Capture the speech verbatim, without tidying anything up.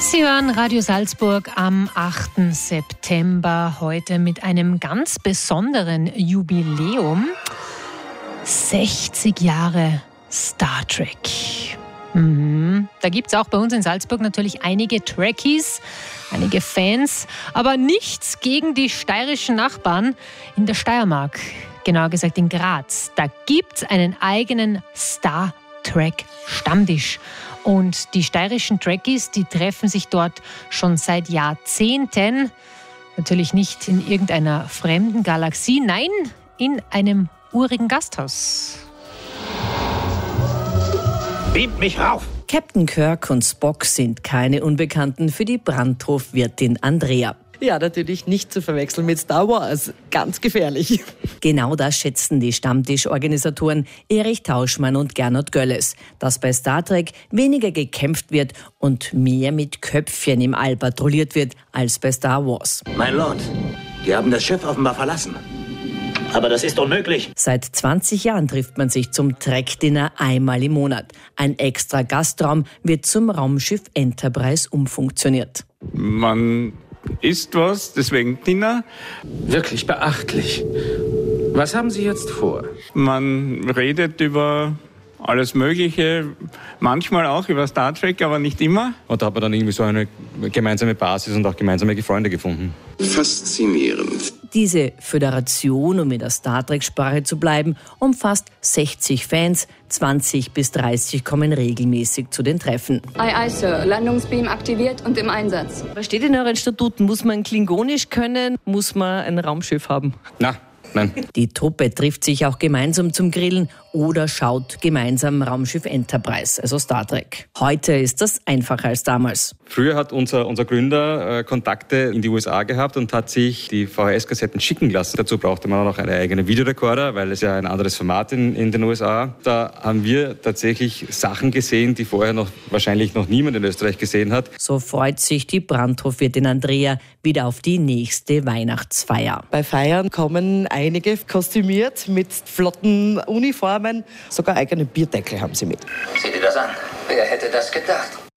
Sie hören Radio Salzburg am achten September, heute mit einem ganz besonderen Jubiläum. sechzig Jahre Star Trek. Mhm. Da gibt es auch bei uns in Salzburg natürlich einige Trekkies, einige Fans, aber nichts gegen die steirischen Nachbarn in der Steiermark, genauer gesagt in Graz. Da gibt es einen eigenen Star Trek Stammtisch. Und die steirischen Trekkies, die treffen sich dort schon seit Jahrzehnten. Natürlich nicht in irgendeiner fremden Galaxie, nein, in einem urigen Gasthaus. Beamt mich rauf! Captain Kirk und Spock sind keine Unbekannten für die Brandhofwirtin Andrea. Ja, natürlich nicht zu verwechseln mit Star Wars. Ganz gefährlich. Genau das schätzen die Stammtischorganisatoren Erich Tauschmann und Gernot Gölles, dass bei Star Trek weniger gekämpft wird und mehr mit Köpfchen im All patrouilliert wird als bei Star Wars. Mein Lord, die haben das Schiff offenbar verlassen. Aber das ist unmöglich. Seit zwanzig Jahren trifft man sich zum Trek-Dinner einmal im Monat. Ein extra Gastraum wird zum Raumschiff Enterprise umfunktioniert. Man isst was, deswegen Dinner. Wirklich beachtlich. Was haben Sie jetzt vor? Man redet über alles Mögliche, manchmal auch über Star Trek, aber nicht immer. Und da hat man dann irgendwie so eine gemeinsame Basis und auch gemeinsame Freunde gefunden. Faszinierend. Diese Föderation, um in der Star Trek-Sprache zu bleiben, umfasst sechzig Fans, zwanzig bis dreißig kommen regelmäßig zu den Treffen. Aye, aye, Sir. Landungsbeam aktiviert und im Einsatz. Was steht in euren Statuten? Muss man Klingonisch können? Muss man ein Raumschiff haben? Na, nein. Die Truppe trifft sich auch gemeinsam zum Grillen oder schaut gemeinsam Raumschiff Enterprise, also Star Trek. Heute ist das einfacher als damals. Früher hat unser, unser Gründer äh, Kontakte in die U S A gehabt und hat sich die V H S-Kassetten schicken lassen. Dazu brauchte man auch noch einen eigenen Videorekorder, weil es ja ein anderes Format in, in den U S A. Da haben wir tatsächlich Sachen gesehen, die vorher noch wahrscheinlich noch niemand in Österreich gesehen hat. So freut sich die Brandhofwirtin Andrea wieder auf die nächste Weihnachtsfeier. Bei Feiern kommen einige kostümiert mit flotten Uniformen. Sogar eigene Bierdeckel haben sie mit. Seht ihr das an? Wer hätte das gedacht?